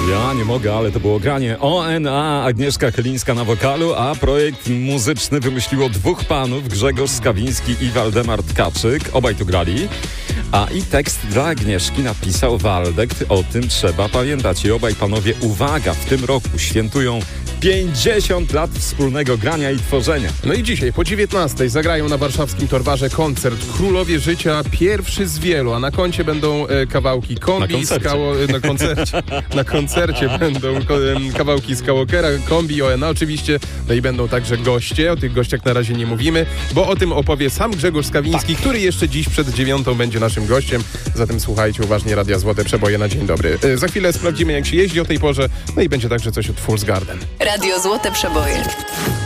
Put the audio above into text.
Ja nie mogę, ale to było granie ONA, Agnieszka Chylińska na wokalu, a projekt muzyczny wymyśliło dwóch panów, Grzegorz Skawiński i Waldemar Tkaczyk. Obaj tu grali. A i tekst dla Agnieszki napisał Waldek. O tym trzeba pamiętać. I obaj panowie, uwaga, w tym roku świętują 50 lat wspólnego grania i tworzenia. No i dzisiaj po 19:00 zagrają na warszawskim Torwarze koncert Królowie Życia, pierwszy z wielu, a na koncie będą kawałki Kombi, na koncercie będą kawałki Skywalkera, Kombi, ONA oczywiście, no i będą także goście, o tych gościach na razie nie mówimy, bo o tym opowie sam Grzegorz Skawiński, który jeszcze dziś przed 9:00 będzie naszym gościem, zatem słuchajcie uważnie Radia Złote Przeboje na dzień dobry. Za chwilę sprawdzimy, jak się jeździ o tej porze, no i będzie także coś od Fool's Garden. Radio Złote Przeboje.